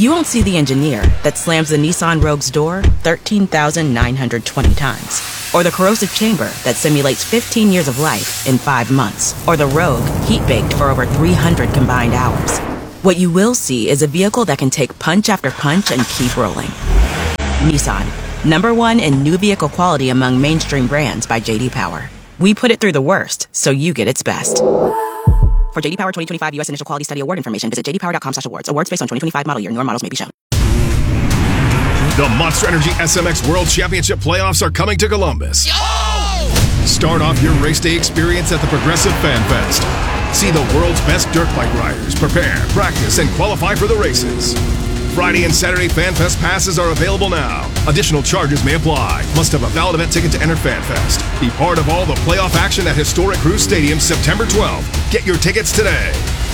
You won't see the engineer that slams the Nissan Rogue's door 13,920 times. Or the corrosive chamber that simulates 15 years of life in 5 months. Or the Rogue heat-baked for over 300 combined hours. What you will see is a vehicle that can take punch after punch and keep rolling. Nissan, #1 in new vehicle quality among mainstream brands by J.D. Power. We put it through the worst, so you get its best. For J.D. Power 2025 U.S. Initial Quality Study Award information, visit jdpower.com/awards. Awards based on 2025 model year. Newer models may be shown. The Monster Energy SMX World Championship playoffs are coming to Columbus. Yo! Start off your race day experience at the Progressive Fan Fest. See the world's best dirt bike riders prepare, practice, and qualify for the races. Friday and Saturday Fan Fest passes are available now. Additional charges may apply. Must have a valid event ticket to enter Fan Fest. Be part of all the playoff action at historic Cruise Stadium September 12th. Get your tickets today.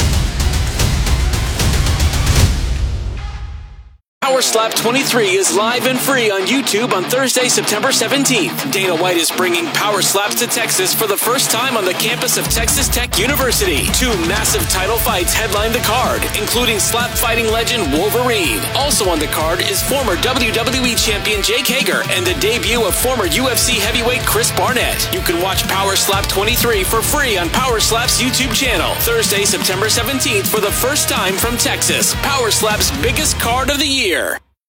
Power Slap 23 is live and free on YouTube on Thursday, September 17th. Dana White is bringing Power Slaps to Texas for the first time on the campus of Texas Tech University. 2 massive title fights headline the card, including slap fighting legend Wolverine. Also on the card is former WWE champion Jake Hager and the debut of former UFC heavyweight Chris Barnett. You can watch Power Slap 23 for free on Power Slap's YouTube channel. Thursday, September 17th for the first time from Texas. Power Slap's biggest card of the year.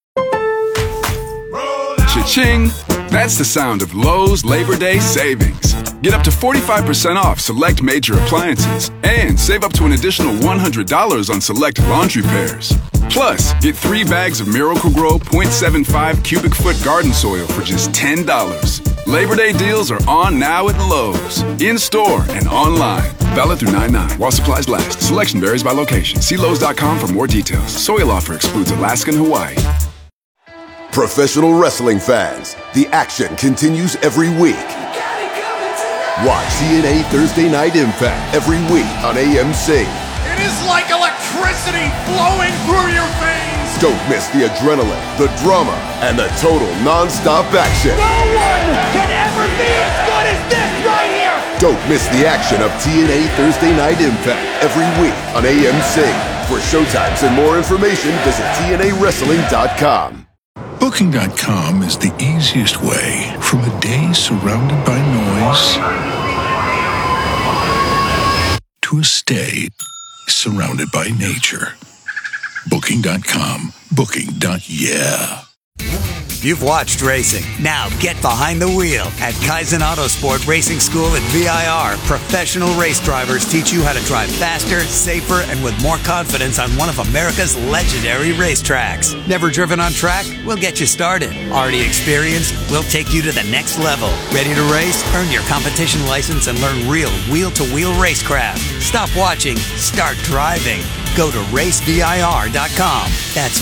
Cha-ching! That's the sound of Lowe's Labor Day savings. Get up to 45% off select major appliances and save up to an additional $100 on select laundry pairs. Plus, get 3 bags of Miracle-Gro 0.75 cubic foot garden soil for just $10. Labor Day deals are on now at Lowe's. In-store and online. Valid through 9/9 while supplies last. Selection varies by location. See Lowe's.com for more details. Soil offer excludes Alaska and Hawaii. Professional wrestling fans, the action continues every week. Watch TNA Thursday Night Impact every week on AMC. It is like electricity flowing through your veins. Don't miss the adrenaline, the drama, and the total non-stop action. No one can ever be as good as this right here. Don't miss the action of TNA Thursday Night Impact every week on AMC. For showtimes and more information, visit TNAWrestling.com. Booking.com is the easiest way from a day surrounded by noise to a stay surrounded by nature. Booking.com. Booking.yeah. You've watched racing. Now get behind the wheel at Kaizen Autosport Racing School at VIR. Professional race drivers teach you how to drive faster, safer, and with more confidence on one of America's legendary racetracks. Never driven on track? We'll get you started. Already experienced? We'll take you to the next level. Ready to race? Earn your competition license and learn real wheel-to-wheel racecraft. Stop watching. Start driving. Go to racevir.com. That's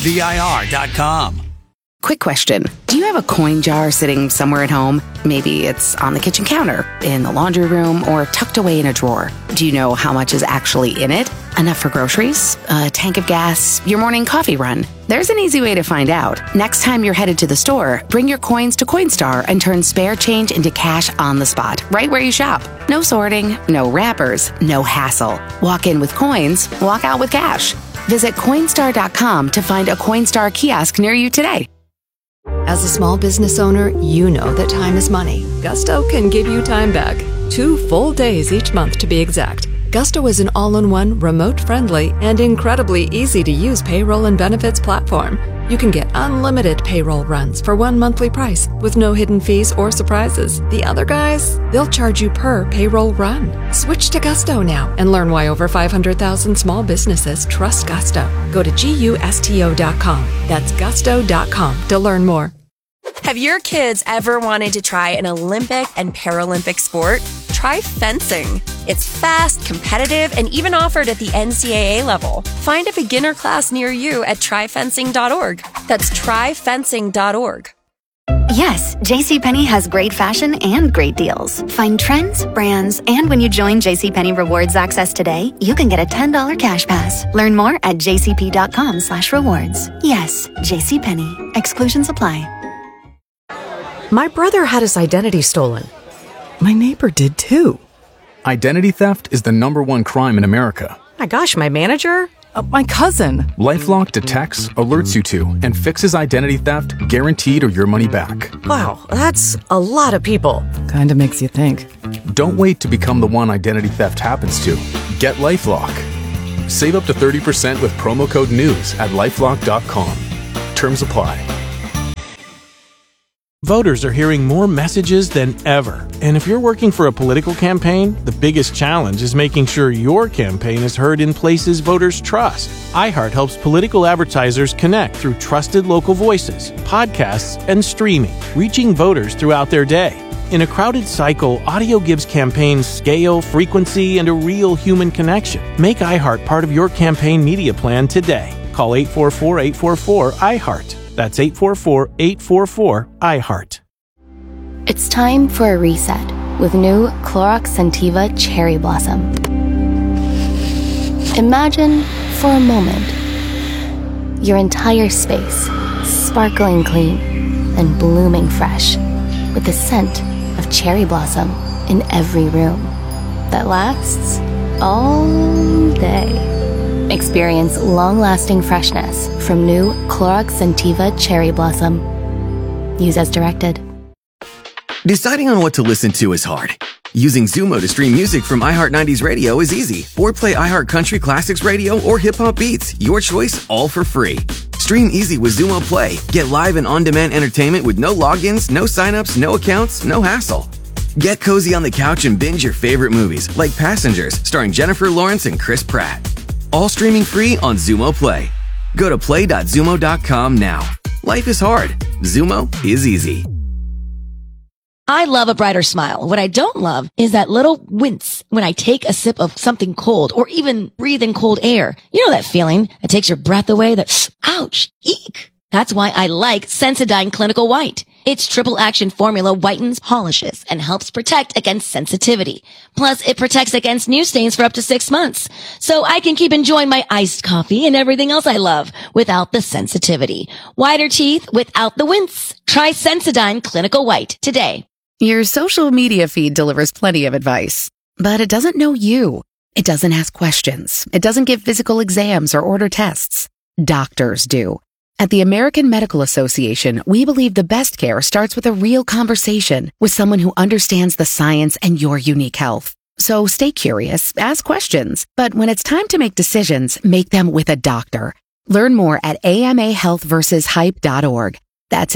racevir.com. Quick question. Do you have a coin jar sitting somewhere at home? Maybe it's on the kitchen counter, in the laundry room, or tucked away in a drawer. Do you know how much is actually in it? Enough for groceries? A tank of gas? Your morning coffee run? There's an easy way to find out. Next time you're headed to the store, bring your coins to Coinstar and turn spare change into cash on the spot, right where you shop. No sorting, no wrappers, no hassle. Walk in with coins, walk out with cash. Visit Coinstar.com to find a Coinstar kiosk near you today. As a small business owner, you know that time is money. Gusto can give you time back. 2 full days each month to be exact. Gusto is an all-in-one, remote-friendly, and incredibly easy-to-use payroll and benefits platform. You can get unlimited payroll runs for one monthly price with no hidden fees or surprises. The other guys, they'll charge you per payroll run. Switch to Gusto now and learn why over 500,000 small businesses trust Gusto. Go to GUSTO.com. That's gusto.com to learn more. Have your kids ever wanted to try an Olympic and Paralympic sport? Try fencing. It's fast, competitive, and even offered at the NCAA level. Find a beginner class near you at tryfencing.org. That's tryfencing.org. Yes, JCPenney has great fashion and great deals. Find trends, brands, and when you join JCPenney Rewards Access today, you can get a $10 cash pass. Learn more at jcp.com/rewards. Yes, JCPenney. Exclusions apply. My brother had his identity stolen. My neighbor did too. Identity theft is the #1 crime in America. My gosh, my manager? My cousin. LifeLock detects, alerts you to, and fixes identity theft, guaranteed or your money back. Wow, that's a lot of people. Kinda makes you think. Don't wait to become the one identity theft happens to. Get LifeLock. Save up to 30% with promo code NEWS at LifeLock.com. Terms apply. Voters are hearing more messages than ever. And if you're working for a political campaign, the biggest challenge is making sure your campaign is heard in places voters trust. iHeart helps political advertisers connect through trusted local voices, podcasts, and streaming, reaching voters throughout their day. In a crowded cycle, audio gives campaigns scale, frequency, and a real human connection. Make iHeart part of your campaign media plan today. Call 844-844-iHeart. That's 844-844-iHeart. It's time for a reset with new Clorox Scentiva Cherry Blossom. Imagine for a moment your entire space sparkling clean and blooming fresh with the scent of cherry blossom in every room that lasts all day. Experience long-lasting freshness from new Clorox Scentiva Cherry Blossom. Use as directed. Deciding on what to listen to is hard. Using Zumo to stream music from iHeart 90s Radio is easy. Or play iHeart Country Classics Radio or Hip Hop Beats. Your choice, all for free. Stream easy with Zumo Play. Get live and on-demand entertainment with no logins, no signups, no accounts, no hassle. Get cozy on the couch and binge your favorite movies, like Passengers, starring Jennifer Lawrence and Chris Pratt. All streaming free on Zumo Play. Go to play.zumo.com now. Life is hard. Zumo is easy. I love a brighter smile. What I don't love is that little wince when I take a sip of something cold or even breathe in cold air. You know that feeling that takes your breath away, that ouch, eek. That's why I like Sensodyne Clinical White. Its triple action formula whitens, polishes, and helps protect against sensitivity. Plus, it protects against new stains for up to 6 months. So I can keep enjoying my iced coffee and everything else I love without the sensitivity. Whiter teeth without the wince. Try Sensodyne Clinical White today. Your social media feed delivers plenty of advice, but it doesn't know you. It doesn't ask questions. It doesn't give physical exams or order tests. Doctors do. At the American Medical Association, we believe the best care starts with a real conversation with someone who understands the science and your unique health. So stay curious, ask questions, but when it's time to make decisions, make them with a doctor. Learn more at amahealthversushype.org. That's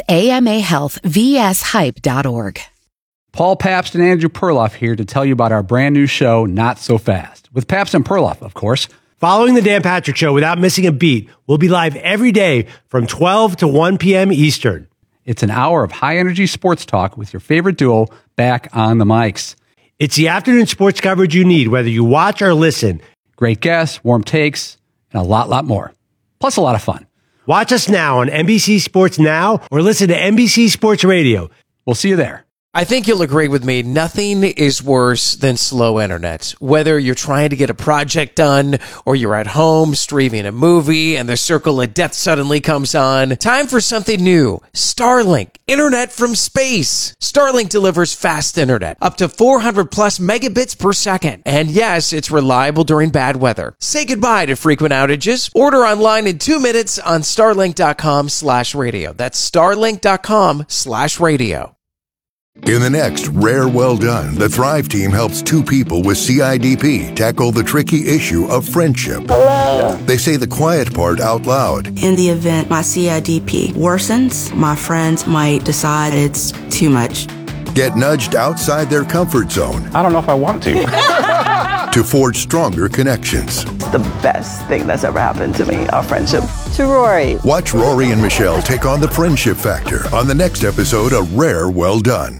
amahealthvshype.org. Paul Pabst and Andrew Perloff here to tell you about our brand new show, Not So Fast, with Pabst and Perloff, of course. Following the Dan Patrick Show without missing a beat, we'll be live every day from 12 to 1 p.m. Eastern. It's an hour of high-energy sports talk with your favorite duo back on the mics. It's the afternoon sports coverage you need, whether you watch or listen. Great guests, warm takes, and a lot more. Plus a lot of fun. Watch us now on NBC Sports Now or listen to NBC Sports Radio. We'll see you there. I think you'll agree with me. Nothing is worse than slow internet. Whether you're trying to get a project done or you're at home streaming a movie and the circle of death suddenly comes on. Time for something new. Starlink. Internet from space. Starlink delivers fast internet. Up to 400 plus megabits per second. And yes, it's reliable during bad weather. Say goodbye to frequent outages. Order online in 2 minutes on starlink.com/radio. That's starlink.com/radio. In the next Rare Well Done, the Thrive team helps 2 people with CIDP tackle the tricky issue of friendship. Hello. They say the quiet part out loud. In the event my CIDP worsens, my friends might decide it's too much. Get nudged outside their comfort zone. I don't know if I want to. To forge stronger connections. It's the best thing that's ever happened to me, our friendship. To Rory. Watch Rory and Michelle take on the friendship factor on the next episode of Rare Well Done.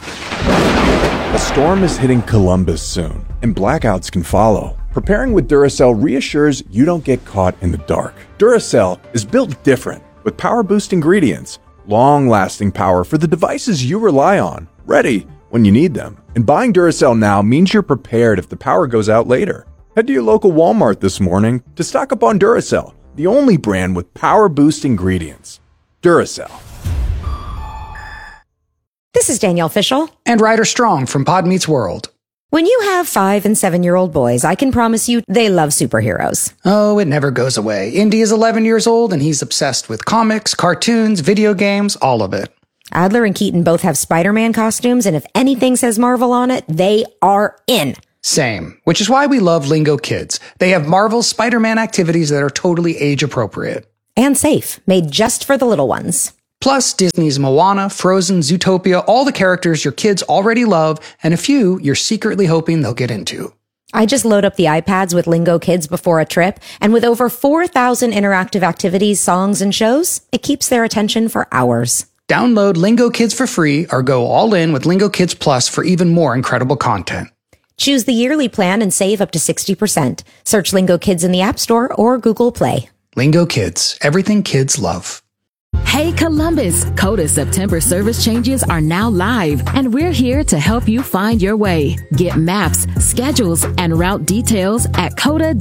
A storm is hitting Columbus soon, and blackouts can follow. Preparing with Duracell reassures you don't get caught in the dark. Duracell is built different, with power-boost ingredients, long-lasting power for the devices you rely on, ready when you need them. And buying Duracell now means you're prepared if the power goes out later. Head to your local Walmart this morning to stock up on Duracell, the only brand with power-boost ingredients. Duracell. This is Danielle Fishel and Ryder Strong from Pod Meets World. When you have 5 and 7-year-old boys, I can promise you they love superheroes. Oh, it never goes away. Indy is 11 years old and he's obsessed with comics, cartoons, video games, all of it. Adler and Keaton both have Spider-Man costumes, and if anything says Marvel on it, they are in. Same, which is why we love Lingo Kids. They have Marvel's Spider-Man activities that are totally age appropriate. And safe, made just for the little ones. Plus, Disney's Moana, Frozen, Zootopia, all the characters your kids already love, and a few you're secretly hoping they'll get into. I just load up the iPads with Lingo Kids before a trip, and with over 4,000 interactive activities, songs, and shows, it keeps their attention for hours. Download Lingo Kids for free or go all in with Lingo Kids Plus for even more incredible content. Choose the yearly plan and save up to 60%. Search Lingo Kids in the App Store or Google Play. Lingo Kids, everything kids love. Hey Columbus, Coda September service changes are now live, and we're here to help you find your way. Get maps, schedules, and route details at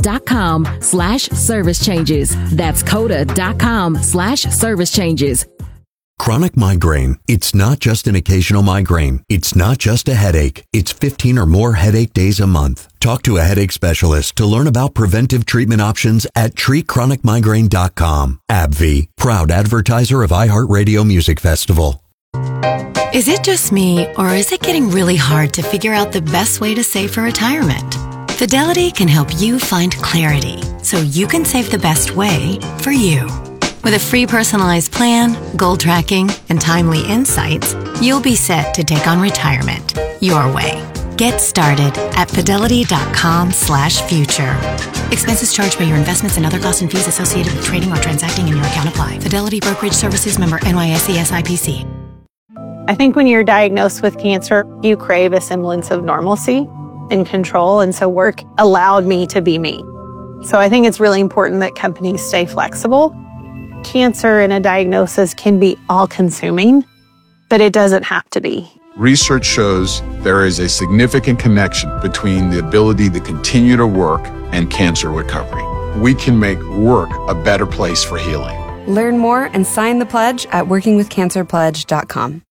coda.com/service changes. That's coda.com/service changes. Chronic migraine. It's not just an occasional migraine. It's not just a headache. It's 15 or more headache days a month. Talk to a headache specialist to learn about preventive treatment options at treatchronicmigraine.com. AbbVie, proud advertiser of iHeartRadio Music Festival. Is it just me, or is it getting really hard to figure out the best way to save for retirement? Fidelity can help you find clarity so you can save the best way for you. With a free personalized plan, goal tracking, and timely insights, you'll be set to take on retirement your way. Get started at fidelity.com/future. Expenses charged by your investments and other costs and fees associated with trading or transacting in your account apply. Fidelity Brokerage Services, member NYSE SIPC. I think when you're diagnosed with cancer, you crave a semblance of normalcy and control, and so work allowed me to be me. So I think it's really important that companies stay flexible. Cancer and a diagnosis can be all-consuming, but it doesn't have to be. Research shows there is a significant connection between the ability to continue to work and cancer recovery. We can make work a better place for healing. Learn more and sign the pledge at workingwithcancerpledge.com.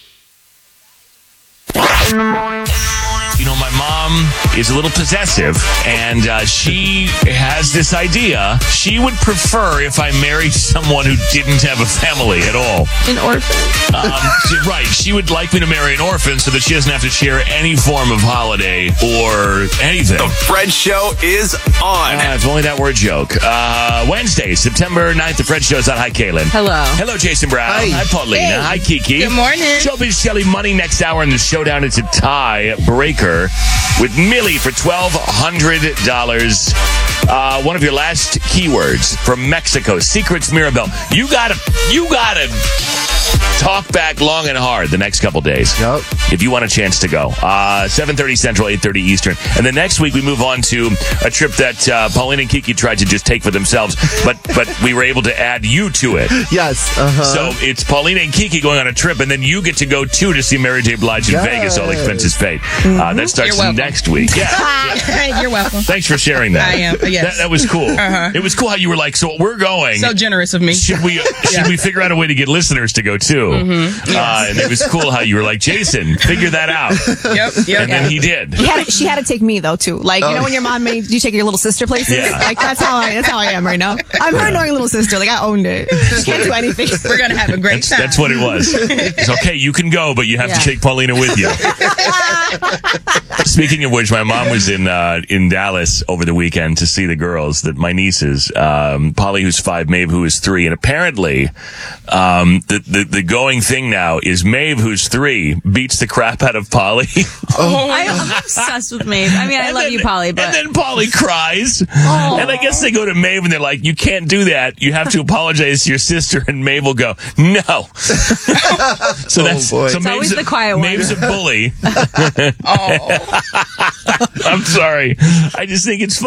You know, my mom is a little possessive, and she has this idea. She would prefer if I married someone who didn't have a family at all. An orphan. Right. She would like me to marry an orphan so that she doesn't have to share any form of holiday or anything. The Fred Show is on. If only that were a joke. Wednesday, September 9th, The Fred Show is on. Hi, Kaylin. Hello. Hello, Jason Brown. Hi, Paulina. Hey. Hi, Kiki. Good morning. Showbiz Shelly Money next hour in the showdown. It's a tie breaker with Millie for $1,200. One of your last keywords from Mexico, Secrets Mirabel. You gotta talk back long and hard the next couple days. Yep. If you want a chance to go. 7:30 Central, 8:30 Eastern. And then next week we move on to a trip that Pauline and Kiki tried to just take for themselves, but we were able to add you to it. Yes. So it's Pauline and Kiki going on a trip, and then you get to go too to see Mary J. Blige in Vegas, all expenses paid. That starts next week. Yeah. You're welcome. Thanks for sharing that. I am. Yes. That was cool. It was cool how you were like, so we're going. So generous of me. Should we figure out a way to get listeners to go too? Mm-hmm. Yes. And it was cool how you were like, Jason, figure that out. Yep. And then he did. She had to take me though too. Like you know when your mom made you take your little sister places. Yeah. Like that's how I am right now. I'm her annoying little sister. Like I owned it. Can't do anything. We're gonna have a great time. That's what it was. It's okay. You can go, but you have to take Paulina with you. Speaking of which, my mom was in Dallas over the weekend to see the girls, my nieces, Polly, who's 5, Maeve, who is 3, and apparently, the going thing now is Maeve, who's 3, beats the crap out of Polly. I'm obsessed with Maeve. I mean, I love you, Polly, but and then Polly cries, and I guess they go to Maeve and they're like, "You can't do that. You have to apologize to your sister." And Maeve will go, "No." So that's it's always the quiet one. Maeve's a bully. I'm sorry. I just think it's funny.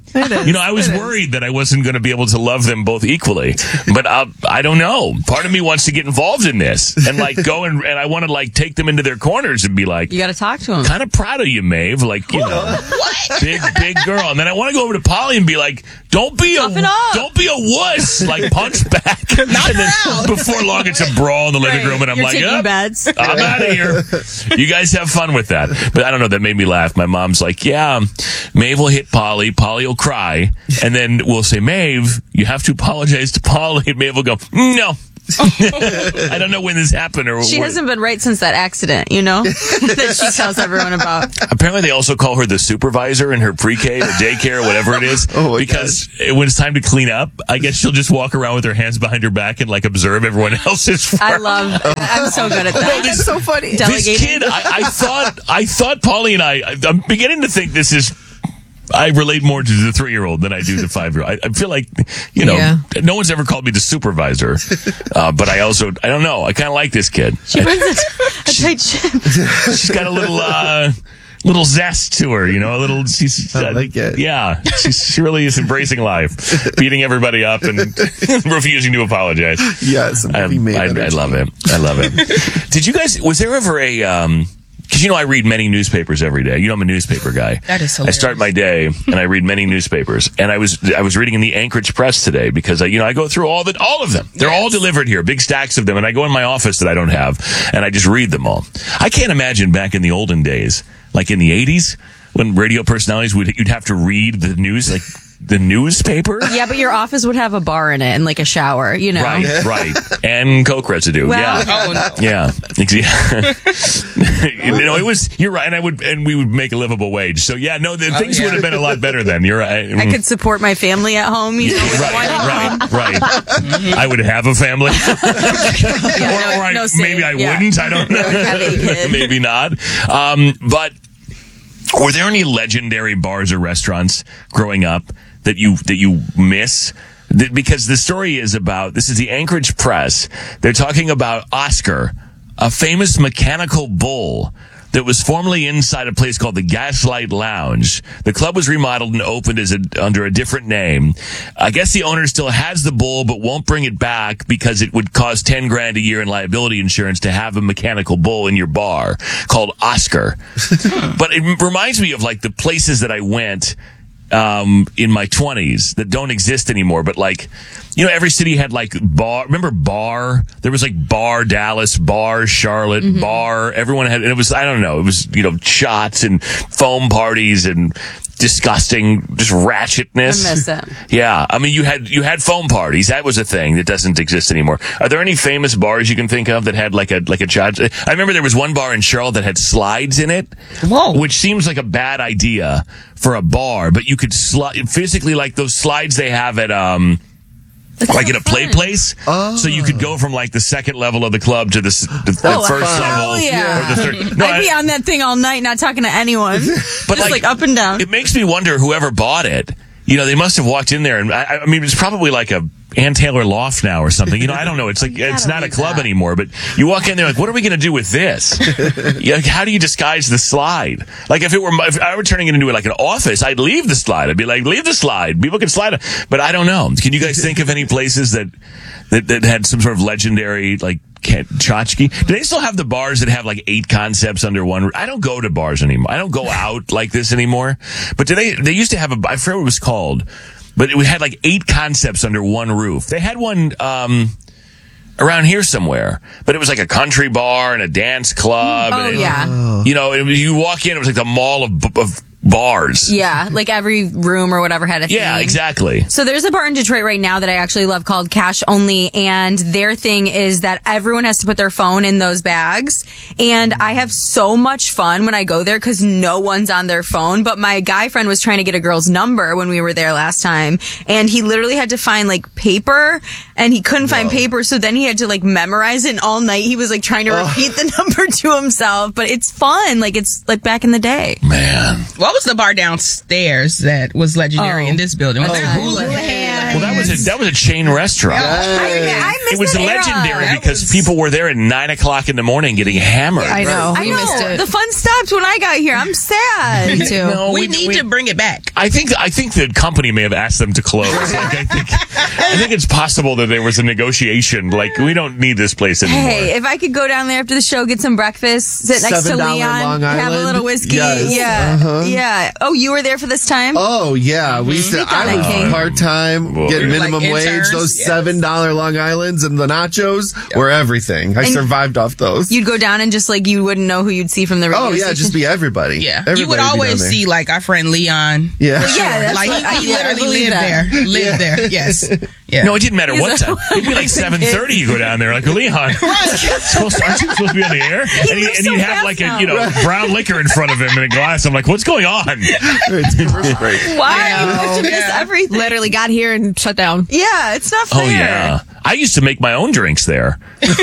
I was worried that I wasn't going to be able to love them both equally. But I don't know. Part of me wants to get involved in this and like go and I want to like take them into their corners and be like, you got to talk to them. Kind of proud of you, Maeve. Like, big girl. And then I want to go over to Polly and be like, don't be a wuss. Like, punch back. And then before long, it's a brawl in the living room, and I'm like, bets. I'm out of here. You guys have fun with that. But I don't know. That made me laugh. My mom's like, yeah, Maeve will hit Polly. Polly will cry. And then we'll say, Maeve, you have to apologize to Polly. And Maeve will go, no. I don't know when this happened. She hasn't been right since that accident, that she tells everyone about. Apparently, they also call her the supervisor in her pre-K or daycare, whatever it is, because when it's time to clean up, I guess she'll just walk around with her hands behind her back and like observe everyone else's work. I'm so good at that. That's so funny. This kid, I thought Polly and I'm beginning to think this is. I relate more to the 3-year-old than I do the 5-year-old. I feel like, no one's ever called me the supervisor. But I don't know. I kind of like this kid. She brings a tight ship. She's got a little zest to her, I like it. Yeah. She really is embracing life, beating everybody up and refusing to apologize. Yes. I love it. I love it. Did you guys, was there ever a, because I read many newspapers every day. I'm a newspaper guy. That is hilarious. I start my day and I read many newspapers. And I was reading in the Anchorage Press today because I go through all of them. They're all delivered here, big stacks of them. And I go in my office that I don't have and I just read them all. I can't imagine back in the olden days, like in the 80s, when radio personalities you'd have to read the news, like the newspaper. Yeah, but your office would have a bar in it and like a shower, Right. And Coke residue. Well, yeah. oh, no. Yeah. It was, you're right. And we would make a livable wage. So things would have been a lot better then. You're right. I could support my family at home, with Right. I would have a family. Maybe I wouldn't. I don't know. Maybe not. But were there any legendary bars or restaurants growing up that you miss? Because the story is about, this is the Anchorage Press. They're talking about Oscar, a famous mechanical bull that was formerly inside a place called the Gaslight Lounge. The club was remodeled and opened under a different name. I guess the owner still has the bull, but won't bring it back because it would cost $10,000 a year in liability insurance to have a mechanical bull in your bar called Oscar. But it reminds me of like the places that I went in my 20s that don't exist anymore, but like, every city had like bar. Remember Bar? There was like Bar Dallas, Bar Charlotte, Bar. Everyone had, and it was, I don't know, it was, shots and foam parties and disgusting, just ratchetness. I miss it. Yeah. I mean, you had foam parties. That was a thing that doesn't exist anymore. Are there any famous bars you can think of that had like a shot? I remember there was one bar in Charlotte that had slides in it. Whoa. Which seems like a bad idea for a bar, but you could physically, like those slides they have at, like at a play place. Oh. So you could go from like the second level of the club to the first level. Yeah. Or the third. No, I'd be on that thing all night, not talking to anyone. But just like up and down. It makes me wonder whoever bought it, they must have walked in there and I mean, it's probably like a Ann Taylor Loft now or something. I don't know. It's like, it's not a club anymore, but you walk in there like, what are we going to do with this? How do you disguise the slide? Like if I were turning it into like an office, I'd leave the slide. I'd be like, leave the slide. People can slide. But I don't know. Can you guys think of any places that had some sort of legendary, like, tchotchke? Do they still have the bars that have like 8 concepts under one? I don't go to bars anymore. I don't go out like this anymore. But they used to have I forget what it was called. But it had like 8 concepts under one roof. They had one around here somewhere, but it was like a country bar and a dance club. Oh, and yeah. You walk in, it was like the mall of bars. Yeah, like every room or whatever had a theme. Yeah, exactly. So there's a bar in Detroit right now that I actually love called Cash Only, and their thing is that everyone has to put their phone in those bags, and I have so much fun when I go there because no one's on their phone, but my guy friend was trying to get a girl's number when we were there last time, and he literally had to find like paper, and he couldn't find paper, so then he had to like memorize it, and all night he was like trying to repeat the number to himself, but it's fun, like it's like back in the day. Man. What was the bar downstairs that was legendary in this building? Was there Houlihan? Well, that was at that was a chain restaurant. I It was legendary because people were there at 9 o'clock in the morning getting hammered. I know. We missed it. The fun stopped when I got here. I'm sad. Me too. No, we need to bring it back. I think the company may have asked them to close. I think it's possible that there was a negotiation. Like, we don't need this place anymore. Hey, if I could go down there after the show, get some breakfast, sit next to Leon, have a little whiskey. Yes. Yeah. Yeah. Oh, you were there for this time? Oh, yeah. I was part-time, getting minimum wage. Those $7 Long Islands and the nachos were everything. I survived off those. You'd go down and just like you wouldn't know who you'd see from the radio station. Just be everybody. Yeah. Everybody you would always see like our friend Leon. Yeah. Yeah. Like he literally lived there. Lived there. Yes. Yeah. No, it didn't matter what time. It'd be like 7:30. You go down there like Leon. Aren't you supposed to be on the air? And he'd have like a brown liquor in front of him in a glass. I'm like, what's going on? It's commercial break. Why? You miss everything. Literally got here and shut down. Yeah, it's not fair. Oh yeah. I used to make my own drinks there.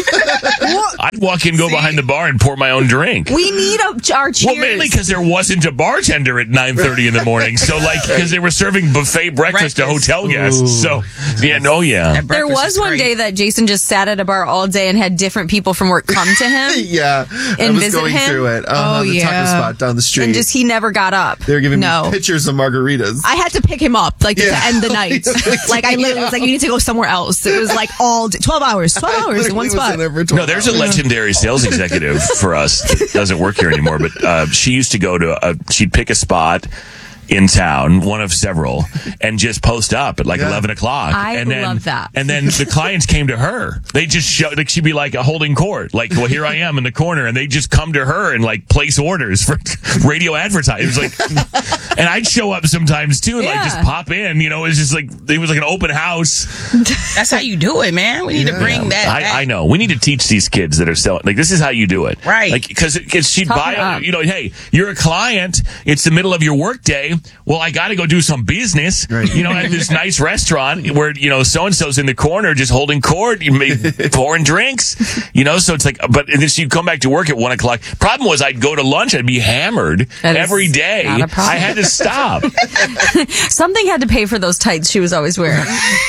I'd walk in, go behind the bar, and pour my own drink. We need our cheers. Well, mainly because there wasn't a bartender at 9:30 in the morning. So, because they were serving buffet breakfast to hotel guests. Ooh. So, yeah. There was one day that Jason just sat at a bar all day and had different people from work come to him. Yeah. And I was visit going him. through it. The taco spot down the street. And he never got up. They were giving me pictures of margaritas. I had to pick him up, to end the night. I literally was like, you need to go somewhere else. It was like all day, 12 hours in one spot. No, there's a legendary sales executive for us that doesn't work here anymore, but she used to go to she'd pick a spot in town, one of several, and just post up at 11 o'clock. I love that. And then the clients came to her. They just she'd be like a holding court. Here I am in the corner, and they just come to her and place orders for radio advertising. It was and I'd show up sometimes too, and just pop in. It was just it was like an open house. That's how you do it, man. We need to bring that back. I know. We need to teach these kids that are selling. This is how you do it. Right. Because she'd buy, hey, you're a client. It's the middle of your work day. Well, I got to go do some business, at this nice restaurant where, so-and-so's in the corner just holding court, pouring drinks, so it's but then you come back to work at 1 o'clock. Problem was I'd go to lunch, I'd be hammered every day. I had to stop. Something had to pay for those tights she was always wearing.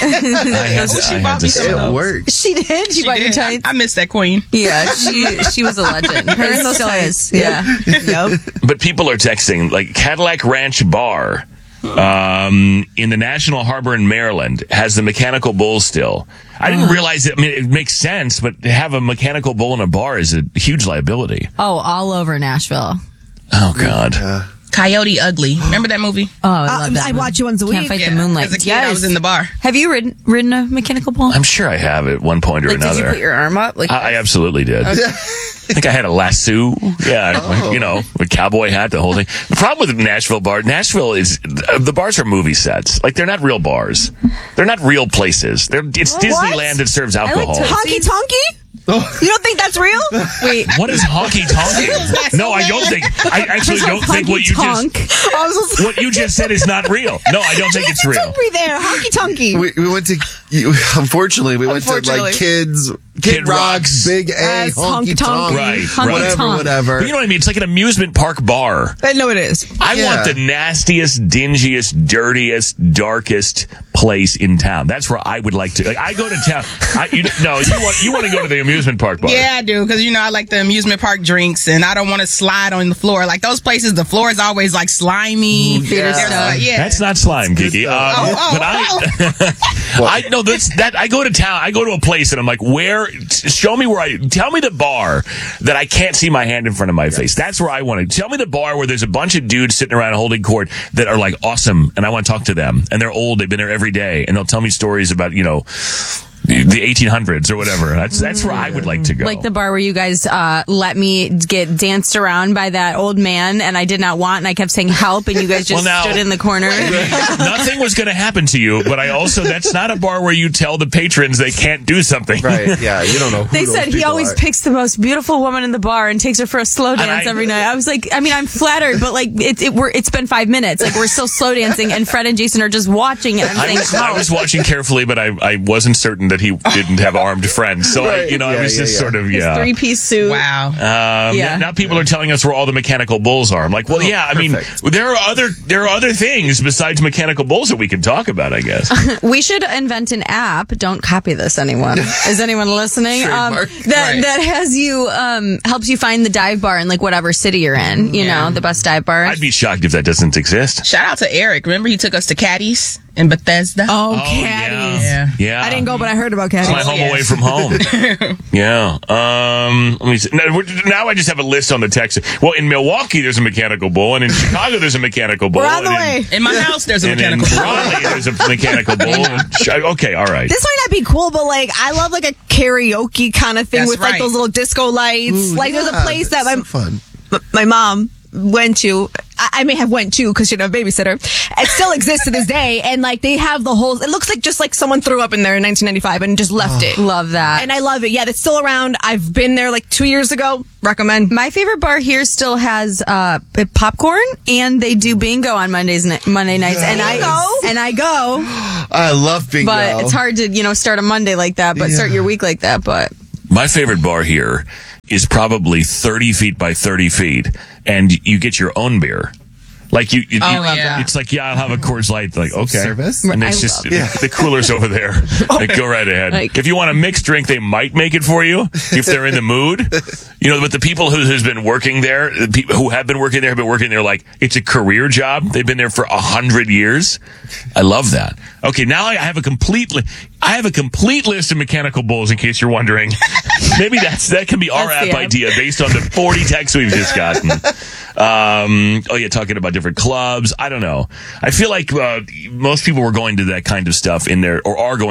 It worked. She did? She bought your tights? I miss that queen. Yeah, she was a legend. Her and those tights. Yeah. Yep. But people are texting, Cadillac Ranch Bar in the National Harbor in Maryland has the mechanical bull still. I didn't realize it. I mean, it makes sense, but to have a mechanical bull in a bar is a huge liability. Oh, all over Nashville. Oh, God. Coyote Ugly. Remember that movie? Oh, I love that. I watch it once a week. Can't Fight the Moonlight. As a kid, I was in the bar. Have you ridden a mechanical bull? I'm sure I have at one point or another. Did you put your arm up? I absolutely did. Okay. I think I had a lasso. Yeah, a cowboy hat, the whole thing. The problem with Nashville is the bars are movie sets. They're not real bars. They're not real places. It's Disneyland that serves alcohol. Honky Tonky? You don't think that's real? Wait. What is honky tonky? No, I don't think. I actually don't think what you just said is not real. No, I don't think it's real. Took me there, honky tonky. We went to. Unfortunately, we went to kids. Kid Rock's, Big A, Honky Tonk, right. Whatever. But you know what I mean? It's like an amusement park bar. I know it is. I want the nastiest, dingiest, dirtiest, darkest place in town. That's where I would like to. I go to town. You want to go to the amusement park bar? Yeah, I do, because I like the amusement park drinks, and I don't want to slide on the floor. Those places, the floor is always slimy. That's not slime, Kiki. But I go to town. I go to a place, and I'm like, where? Tell me the bar that I can't see my hand in front of my face. That's where I want to. Tell me the bar where there's a bunch of dudes sitting around holding court that are awesome, and I want to talk to them. And they're old. They've been there every day, and they'll tell me stories about the 1800s or whatever. That's where I would like to go. Like the bar where you guys let me get danced around by that old man, and I did not want, and I kept saying help, and you guys just stood in the corner. Nothing was going to happen to you, but that's not a bar where you tell the patrons they can't do something. Right, yeah, you don't know who They said he always picks the most beautiful woman in the bar and takes her for a slow dance every night. I was like, I'm flattered, but it's been 5 minutes. We're still slow dancing, and Fred and Jason are just watching it. I was watching carefully, but I wasn't certain that that he didn't have armed friends. So, I was just sort of, His 3-piece suit. Wow. Now people are telling us where all the mechanical bulls are. I'm like, well, I mean, there are other things besides mechanical bulls that we can talk about, I guess. We should invent an app. Don't copy this, anyone. Is anyone listening? That has you, helps you find the dive bar in like whatever city you're in, you know, the best dive bar. I'd be shocked if that doesn't exist. Shout out to Eric. Remember he took us to Caddies in Bethesda? Oh, Caddies. Yeah. I didn't go, but I heard about Caddies. It's my home away from home. Yeah. Let me see. Now I just have a list on the text. Well, in Milwaukee, there's a mechanical bull, and in Chicago, there's a mechanical bull. We're on the way. In my house, there's a mechanical bull. In Raleigh, there's a mechanical bull. Okay, all right. This might not be cool, but like, I love like a karaoke kind of thing with like those little disco lights. Ooh, there's a place that fun. my mom went to. I may have went to because, you know, a babysitter. It still exists to this day. And like they have the whole, it looks like just like someone threw up in there in 1995 and just left it. Love that. And I love it. Yeah, that's still around. I've been there like 2 years ago. Recommend. My favorite bar here still has popcorn, and they do bingo on Monday nights. And I go. I love bingo. But it's hard to, you know, start a Monday like that, but start your week like that. But my favorite bar here is probably 30 feet by 30 feet, and you get your own beer. Like it's like, I'll have a Coors Light. Like, okay. Service? And it's just, the cooler's over there. Like, go right ahead. If you want a mixed drink, they might make it for you if they're in the mood. You know, but the people who's been working there, the people who have been working there like, it's a career job. They've been there for 100 years. I love that. Okay, now I have a complete list of mechanical bulls, in case you're wondering. Maybe that can be our app idea based on the 40 texts we've just gotten. Talking about different clubs. I don't know. I feel like most people were going to that kind of stuff in their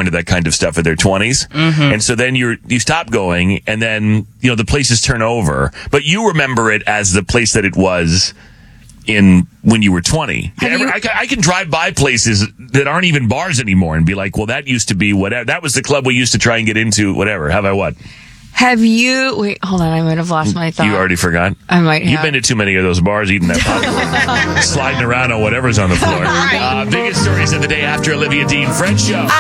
20s. Mm-hmm. And so then you stop going, and then, you know, the places turn over. But you remember it as the place that it was when you were 20. I can drive by places that aren't even bars anymore and be like, well, that used to be whatever. That was the club we used to try and get into, whatever. Have I what? Have you... Wait, hold on. I might have lost my thought. You already forgot? I might have. You've been to too many of those bars eating that popcorn, sliding around on whatever's on the floor. Biggest stories of the day after Olivia Dean. Fred Show.